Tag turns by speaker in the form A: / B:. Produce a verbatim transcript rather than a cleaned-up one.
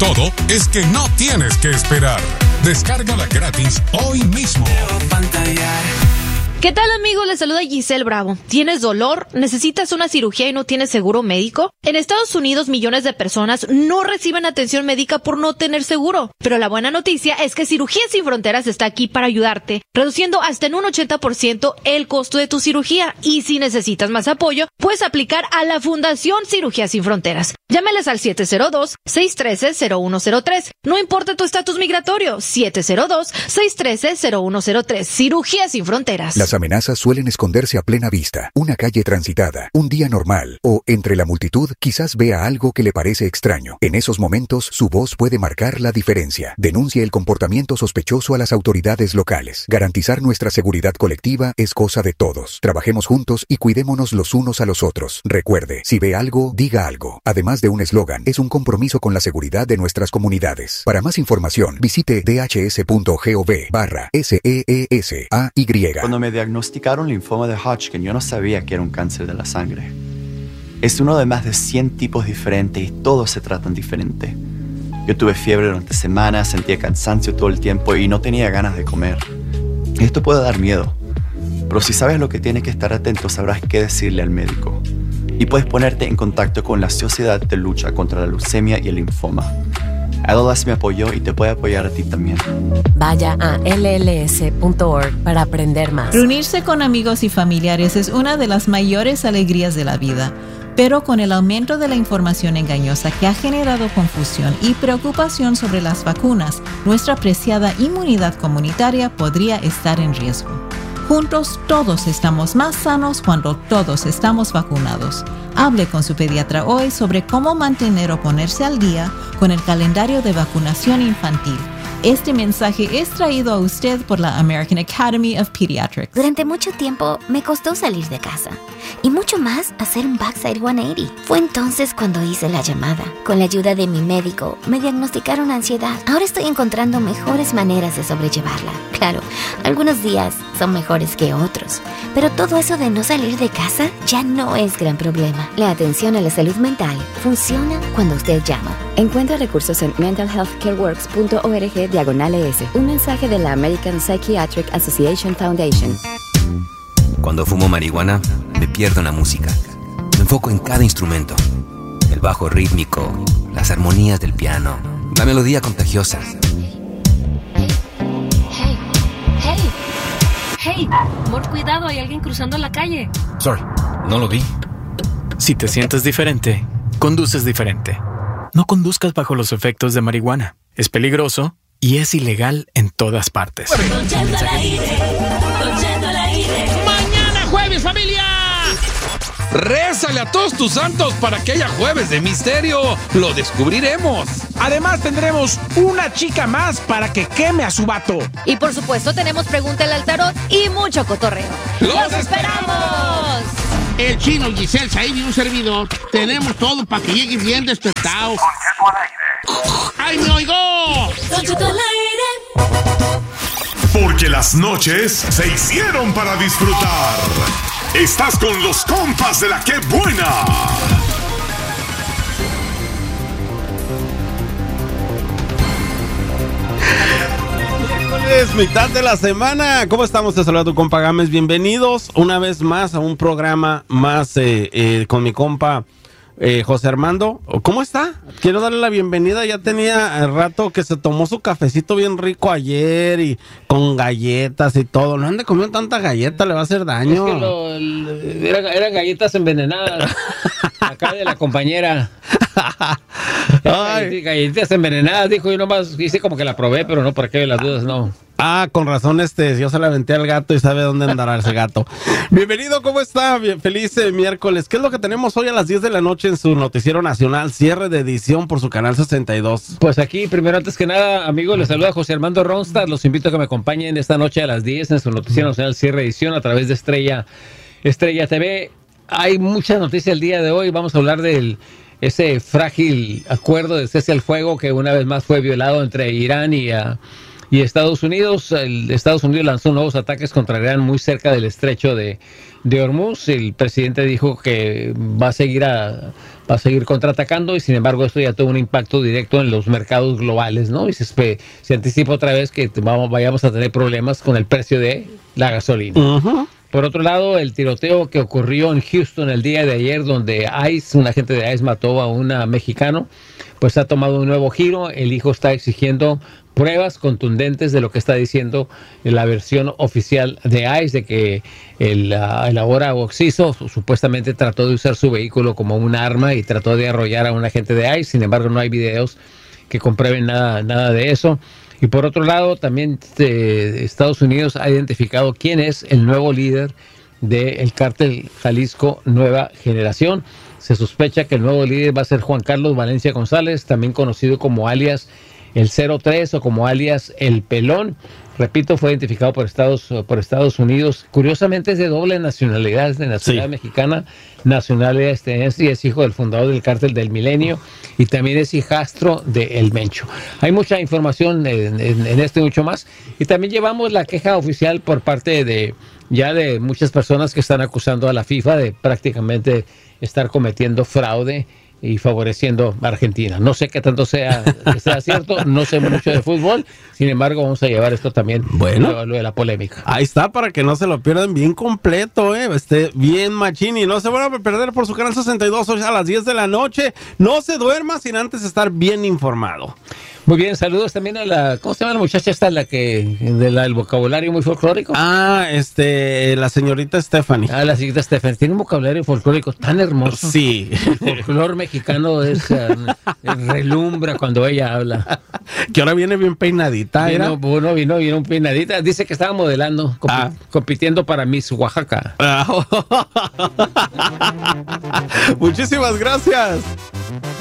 A: todo es que no tienes que esperar. Descárgala gratis hoy mismo.
B: ¿Qué tal, amigos? Les saluda Giselle Bravo. ¿Tienes dolor? ¿Necesitas una cirugía y no tienes seguro médico? En Estados Unidos, millones de personas no reciben atención médica por no tener seguro. Pero la buena noticia es que Cirugías Sin Fronteras está aquí para ayudarte, reduciendo hasta en un ochenta por ciento el costo de tu cirugía. Y si necesitas más apoyo, puedes aplicar a la Fundación Cirugías Sin Fronteras. Llámales al siete cero dos, seis uno tres, cero uno cero tres. No importa tu estatus migratorio, siete cero dos, seis uno tres, cero uno cero tres. Cirugías Sin Fronteras.
C: Las amenazas suelen esconderse a plena vista. Una calle transitada, un día normal o entre la multitud quizás vea algo que le parece extraño. En esos momentos su voz puede marcar la diferencia. Denuncie el comportamiento sospechoso a las autoridades locales. Garantizar nuestra seguridad colectiva es cosa de todos. Trabajemos juntos y cuidémonos los unos a los otros. Recuerde, si ve algo, diga algo. Además de un eslogan, es un compromiso con la seguridad de nuestras comunidades. Para más información, visite dhs.gov barra S E E S A Y.
D: Cuando me diagnosticaron linfoma de Hodgkin, yo no sabía que era un cáncer de la sangre. Es uno de más de cien tipos diferentes y todos se tratan diferente. Yo tuve fiebre durante semanas, sentía cansancio todo el tiempo y no tenía ganas de comer. Esto puede dar miedo, pero si sabes lo que tienes que estar atento, sabrás qué decirle al médico. Y puedes ponerte en contacto con la Sociedad de Lucha contra la Leucemia y el Linfoma. A L L S me apoyó y te puede apoyar a ti también.
E: Vaya a L L S punto org para aprender más.
F: Reunirse con amigos y familiares es una de las mayores alegrías de la vida. Pero con el aumento de la información engañosa que ha generado confusión y preocupación sobre las vacunas, nuestra preciada inmunidad comunitaria podría estar en riesgo. Juntos todos estamos más sanos cuando todos estamos vacunados. Hable con su pediatra hoy sobre cómo mantener o ponerse al día con el calendario de vacunación infantil. Este mensaje es traído a usted por la American Academy of Pediatrics.
G: Durante mucho tiempo me costó salir de casa y mucho más hacer un backside ciento ochenta. Fue entonces cuando hice la llamada. Con la ayuda de mi médico me diagnosticaron ansiedad. Ahora estoy encontrando mejores maneras de sobrellevarla. Claro, algunos días son mejores que otros, pero todo eso de no salir de casa ya no es gran problema. La atención a la salud mental funciona cuando usted llama. Encuentra recursos en mental health care works punto org diagonal E S. Un mensaje de la American Psychiatric Association Foundation.
H: Cuando fumo marihuana, me pierdo en la música. Me enfoco en cada instrumento. El bajo rítmico, las armonías del piano, la melodía contagiosa.
I: Hey, hey, hey, amor, cuidado, hay alguien cruzando la calle.
J: Sorry, no lo vi. Si te sientes diferente, conduces diferente. No conduzcas bajo los efectos de marihuana. Es peligroso y es ilegal en todas partes.
K: ¡Mañana jueves, familia! ¡Rézale a todos tus santos para que haya jueves de misterio! ¡Lo descubriremos!
L: Además tendremos una chica más para que queme a su vato.
B: Y por supuesto tenemos Pregúntale al Tarot y mucho cotorreo.
K: ¡Los,
B: ¡Los esperamos!
M: El Chino, Giselle, Said y un servidor tenemos todo para que llegues bien despertado.
N: Don Cheto al aire.
M: ¡Ay, me oigo!
N: Don Cheto al aire.
O: Porque las noches se hicieron para disfrutar. Estás con los compas de la Que Buena.
P: Es mitad de la semana. ¿Cómo estamos? Te saluda tu compa Gámez. Bienvenidos una vez más a un programa más eh, eh, con mi compa eh, José Armando. ¿Cómo está? Quiero darle la bienvenida. Ya tenía el rato que se tomó su cafecito bien rico ayer y con galletas y todo. No ande comiendo tanta galleta, le va a hacer daño.
Q: Es que lo, el, eran, eran galletas envenenadas. Acá de la compañera. Ay. Galletitas envenenadas, dijo, yo nomás hice como que la probé, pero no, para qué las dudas, no.
P: Ah, con razón, este, yo se la aventé al gato y sabe dónde andará ese gato. Bienvenido, ¿cómo está? Bien, feliz eh, miércoles. ¿Qué es lo que tenemos hoy a las diez de la noche en su noticiero nacional? Cierre de edición por su canal sesenta y dos.
Q: Pues aquí, primero, antes que nada, amigo, les saluda José Armando Ronstadt. Los invito a que me acompañen esta noche a las diez en su noticiero nacional Cierre de edición a través de Estrella, Estrella T V. Hay muchas noticias el día de hoy. Vamos a hablar del ese frágil acuerdo de cese al fuego que una vez más fue violado entre Irán y, uh, Y Estados Unidos, el, Estados Unidos lanzó nuevos ataques contra Irán muy cerca del estrecho de, de Hormuz. El presidente dijo que va a seguir a, va a seguir contraatacando y sin embargo esto ya tuvo un impacto directo en los mercados globales, ¿no? Y se, se anticipa otra vez que vamos, vayamos a tener problemas con el precio de la gasolina. Uh-huh. Por otro lado, el tiroteo que ocurrió en Houston el día de ayer, donde ICE, un agente de ICE mató a un mexicano, pues ha tomado un nuevo giro. El hijo está exigiendo pruebas contundentes de lo que está diciendo la versión oficial de ICE, de que el, uh, el ahora occiso supuestamente trató de usar su vehículo como un arma y trató de arrollar a un agente de ICE. Sin embargo, no hay videos que comprueben nada, nada de eso. Y por otro lado, también eh, Estados Unidos ha identificado quién es el nuevo líder del cártel Jalisco Nueva Generación. Se sospecha que el nuevo líder va a ser Juan Carlos Valencia González, también conocido como alias el cero tres o como alias el Pelón. Repito, fue identificado por Estados, por Estados Unidos. Curiosamente es de doble nacionalidad, es de nacionalidad sí. mexicana, nacionalidad estadounidense, y es hijo del fundador del Cártel del Milenio y también es hijastro de El Mencho. Hay mucha información en, en, en esto y mucho más. Y también llevamos la queja oficial por parte de ya de muchas personas que están acusando a la FIFA de prácticamente estar cometiendo fraude y favoreciendo a Argentina. No sé qué tanto sea, sea cierto, no sé mucho de fútbol, sin embargo vamos a llevar esto también, bueno, lo, lo de la polémica.
P: Ahí está, para que no se lo pierdan bien completo, eh, esté bien machín y no se van a perder por su canal sesenta y dos hoy a las diez de la noche. No se duerma sin antes estar bien informado.
Q: Muy bien, saludos también a la, ¿cómo se llama la muchacha esta, la que, de la, el vocabulario muy folclórico?
P: Ah, este, la señorita Stephanie.
Q: Ah, la señorita Stephanie, tiene un vocabulario folclórico tan hermoso.
P: Sí.
Q: El folclor mexicano es, uh, relumbra cuando ella habla.
P: Que ahora viene bien peinadita, ¿era?
Q: Vino, bueno, vino, vino un peinadita, dice que estaba modelando, compi ah. compitiendo para Miss Oaxaca.
P: Ah. Muchísimas gracias.